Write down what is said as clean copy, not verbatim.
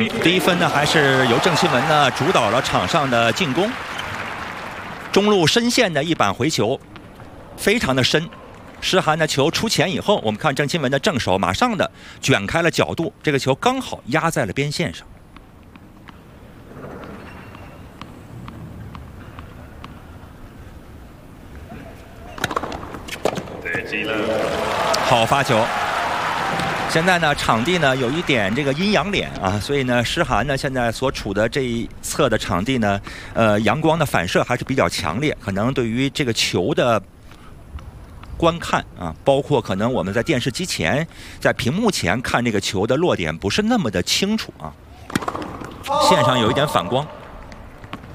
第一分呢，还是由郑钦文呢主导了场上的进攻。中路深线的一板回球，非常的深。施涵的球出前以后，我们看郑钦文的正手马上的卷开了角度，这个球刚好压在了边线上。好发球。现在呢，场地呢有一点这个阴阳脸啊，所以呢，施涵呢现在所处的这一侧的场地呢，阳光的反射还是比较强烈，可能对于这个球的观看啊，包括可能我们在电视机前、在屏幕前看这个球的落点不是那么的清楚啊，线上有一点反光。